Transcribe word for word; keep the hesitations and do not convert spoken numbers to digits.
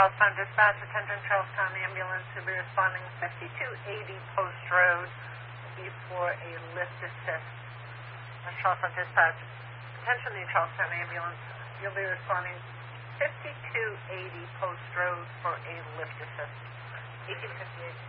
Charlestown Dispatch, attention Charlestown Ambulance to be responding fifty-two eighty Post Road before a lift assist. Uh, Charlestown Dispatch, attention the Charlestown Ambulance, you'll be responding fifty-two eighty Post Road for a lift assist. eighteen fifty-eight.